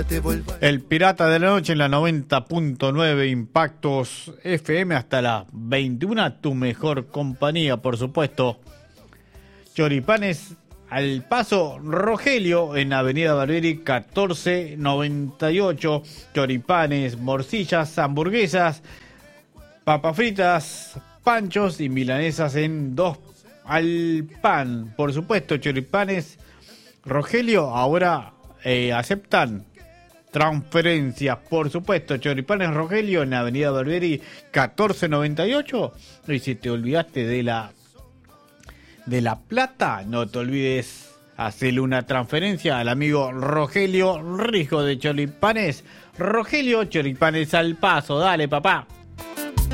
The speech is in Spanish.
El Pirata de la Noche en la 90.9 Impactos FM hasta las 21, tu mejor compañía, por supuesto. Choripanes al Paso Rogelio en Avenida Barberi 1498. Choripanes, morcillas, hamburguesas, papas fritas, panchos y milanesas en 2 al pan. Por supuesto, Choripanes Rogelio ahora aceptan transferencias, por supuesto. Choripanes Rogelio en Avenida Barberi 1498. Y si te olvidaste de la plata, no te olvides hacerle una transferencia al amigo Rogelio Rijo de Choripanes Rogelio. Choripanes al Paso, dale papá.